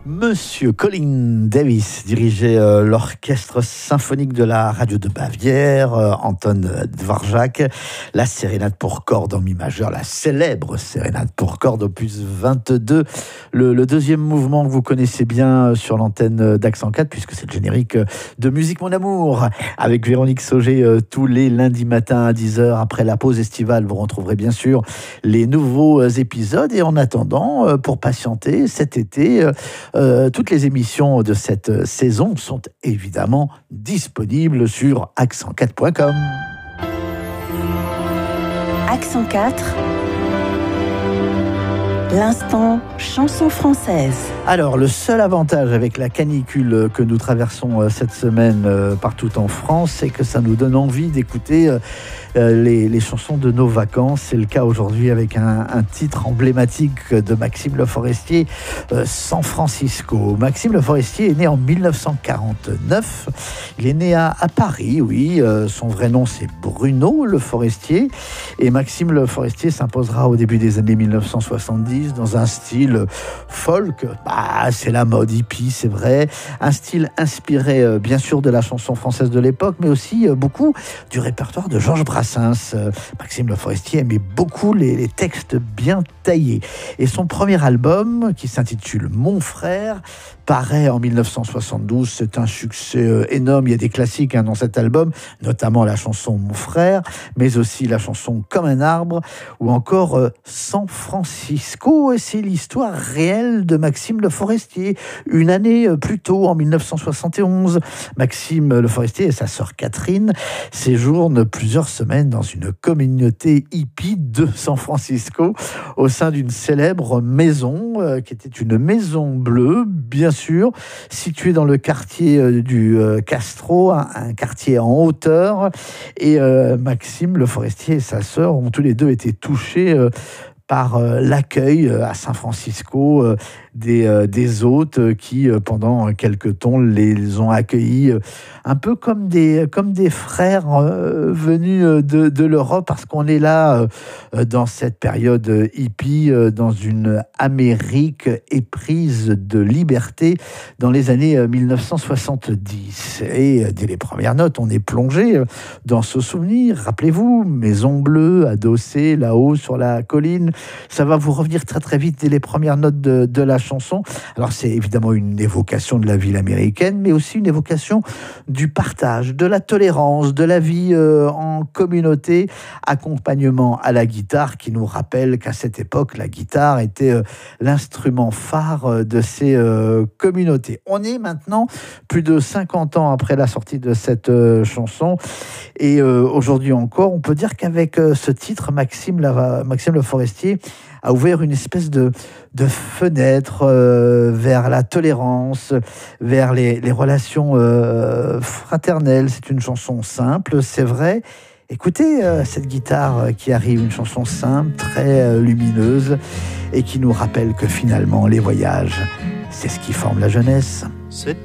Monsieur Colin Davis dirigeait l'orchestre symphonique de la radio de Bavière, Anton Dvorak, la sérénade pour cordes en mi majeur, la célèbre sérénade pour cordes opus 22, le deuxième mouvement que vous connaissez bien sur l'antenne d'Accent 4, puisque c'est le générique de Musique Mon Amour, avec Véronique Sauger tous les lundis matins à 10h après la pause estivale. Vous retrouverez bien sûr les nouveaux épisodes, et en attendant, pour patienter cet été, toutes les émissions de cette saison sont évidemment disponibles sur accent4.com. Accent 4, l'instant chanson française. Alors, le seul avantage avec la canicule que nous traversons cette semaine partout en France, c'est que ça nous donne envie d'écouter les chansons de nos vacances. C'est le cas aujourd'hui avec un titre emblématique de Maxime Le Forestier, San Francisco. Maxime Le Forestier est né en 1949. Il est né à Paris, oui. Son vrai nom, c'est Bruno Le Forestier. Et Maxime Le Forestier s'imposera au début des années 1970 dans un style folk. C'est la mode hippie, c'est vrai. Un style inspiré, bien sûr, de la chanson française de l'époque, mais aussi beaucoup du répertoire de Georges Brassens. Maxime Le Forestier aimait beaucoup les textes bien taillés. Et son premier album, qui s'intitule Mon Frère, paraît en 1972. C'est un succès énorme. Il y a des classiques dans cet album, notamment la chanson Mon Frère, mais aussi la chanson Comme un arbre, ou encore San Francisco. Et c'est l'histoire réelle de Maxime Le Forestier. Une année plus tôt, en 1971, Maxime Le Forestier et sa sœur Catherine séjournent plusieurs semaines dans une communauté hippie de San Francisco, au sein d'une célèbre maison, qui était une maison bleue, bien sûr, située dans le quartier du Castro, un quartier en hauteur. Et Maxime Le Forestier et sa sœur ont tous les deux été touchés par l'accueil à San Francisco des hôtes qui, pendant quelques temps, les ont accueillis un peu comme des frères venus de l'Europe, parce qu'on est là dans cette période hippie, dans une Amérique éprise de liberté dans les années 1970. Et dès les premières notes, on est plongé dans ce souvenir. Rappelez-vous, maison bleue adossée là-haut sur la colline. Ça va vous revenir très très vite dès les premières notes de la chanson. Alors c'est évidemment une évocation de la ville américaine, mais aussi une évocation du partage, de la tolérance, de la vie en communauté, accompagnement à la guitare, qui nous rappelle qu'à cette époque, la guitare était l'instrument phare de ces communautés. On est maintenant plus de 50 ans après la sortie de cette chanson, et aujourd'hui encore, on peut dire qu'avec ce titre, Maxime Le Forestier a ouvert une espèce de fenêtre vers la tolérance, vers les relations fraternelles. C'est une chanson simple, c'est vrai. Écoutez cette guitare qui arrive, une chanson simple, très lumineuse, et qui nous rappelle que finalement, les voyages, c'est ce qui forme la jeunesse.